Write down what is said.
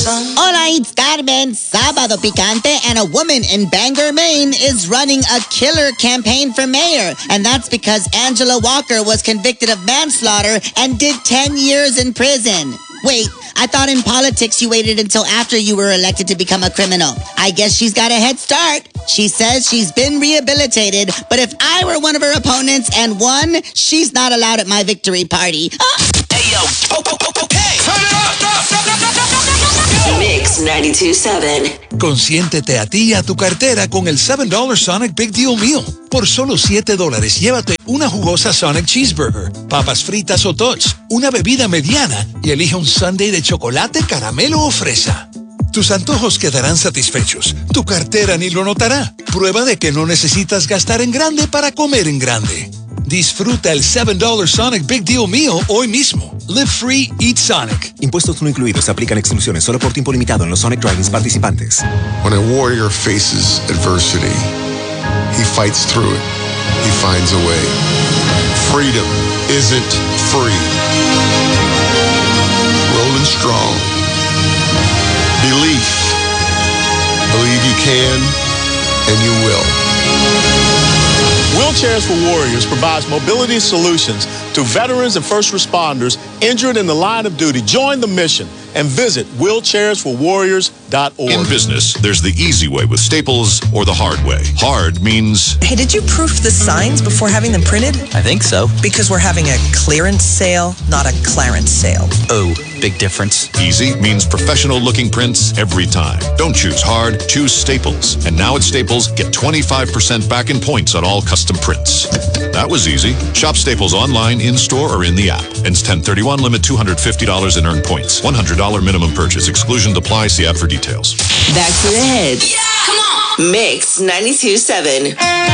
Hola, it's Carmen. Sábado Picante, and a woman in Bangor, Maine is running a killer campaign for mayor. And that's because Angela Walker was convicted of manslaughter and did 10 years in prison. Wait, I thought in politics you waited until after you were elected to become a criminal. I guess she's got a head start. She says she's been rehabilitated, but if I were one of her opponents and won, she's not allowed at my victory party. Hey, yo. Okay. Turn it up. Mix 92.7. Consiéntete a ti y a tu cartera con el $7 Sonic Big Deal Meal. Por solo $7, llévate una jugosa Sonic Cheeseburger, papas fritas o tots, una bebida mediana y elige un sundae de chocolate, caramelo o fresa. Tus antojos quedarán satisfechos. Tu cartera ni lo notará. Prueba de que no necesitas gastar en grande para comer en grande. Disfruta el $7 Sonic Big Deal Meal hoy mismo. Live free, eat Sonic. Impuestos no incluidos. Se aplican exclusiones solo por tiempo limitado en los Sonic Drive-ins participantes. When a warrior faces adversity, he fights through it. He finds a way. Freedom isn't free. Rolling strong. Belief. Believe you can and you will. Wheelchairs for Warriors provides mobility solutions to veterans and first responders injured in the line of duty. Join the mission and visit wheelchairsforwarriors.org. In business, there's the easy way with Staples or the hard way. Hard means... Hey, did you proof the signs before having them printed? I think so. Because we're having a clearance sale, not a Clarence sale. Oh, big difference. Easy means professional-looking prints every time. Don't choose hard, choose Staples. And now at Staples, get 25% back in points on all custom prints. That was easy. Shop Staples online, in-store, or in the app. Ends 10/31, limit $250 in earned points. $100 minimum purchase. Exclusion apply. See app for details. Back to the hits. Yeah, come on. Mix 92.7.